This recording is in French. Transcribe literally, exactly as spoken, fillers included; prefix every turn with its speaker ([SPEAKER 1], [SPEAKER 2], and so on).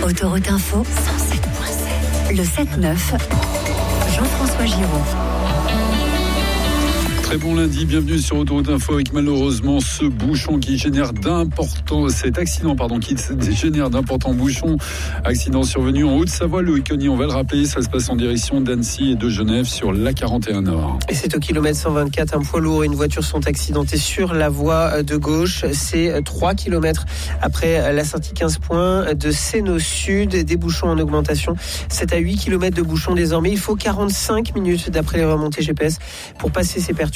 [SPEAKER 1] Autoroute Info, cent sept point sept. Le sept neuf, Jean-François Giraud.
[SPEAKER 2] Très bon lundi, bienvenue sur Autoroute Info avec malheureusement ce bouchon qui génère d'importants, cet accident pardon, qui génère d'importants bouchons. Accident survenu en Haute-Savoie, le Week-end, on va le rappeler, ça se passe en direction d'Annecy et de Genève sur l'A quarante et un Nord.
[SPEAKER 3] Et c'est au kilomètre cent vingt-quatre, un poids lourd et une voiture sont accidentés sur la voie de gauche. C'est trois kilomètres après la sortie quinze points de Sénaux Sud, des bouchons en augmentation. sept à huit kilomètres de bouchons désormais. Il faut quarante-cinq minutes d'après les remontées G P S pour passer ces perturbations.